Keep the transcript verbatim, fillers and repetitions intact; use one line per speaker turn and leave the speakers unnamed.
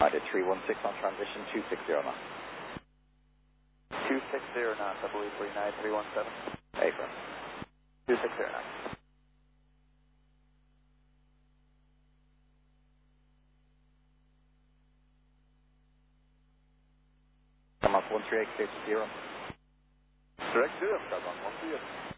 I did three one six on transition, two six zero knots.
two six zero knots, I believe, for United three one seven.
Affirm.
two six zero knots.
Come up one three eight six zero.
Direct to them, Skybound one three eight.